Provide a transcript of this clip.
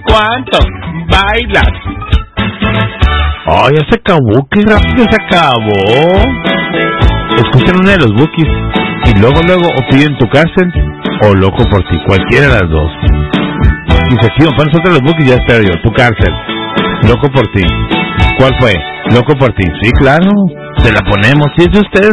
cuánto bailas. Ay, ya se acabó, qué rápido se acabó. Escuchan una de los Bukis y luego o piden Tu Cárcel o Loco por Ti, cualquiera de las dos. Y se activan para nosotros los Bukis, ya espero yo. Tu Cárcel, Loco por Ti. ¿Cuál fue? Loco por Ti. Sí, claro, se la ponemos. Si es de ustedes,